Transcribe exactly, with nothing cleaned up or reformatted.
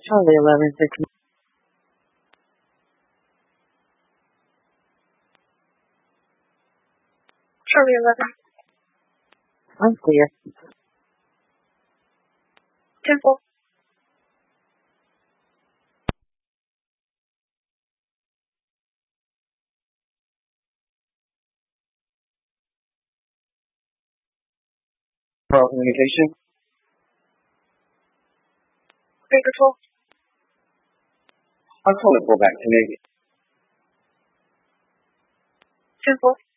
Charlie eleven six. Charlie eleven. Unclear. Temple. Pearl Communication. Baker twelve. I'll call it call back to Navy. Temple.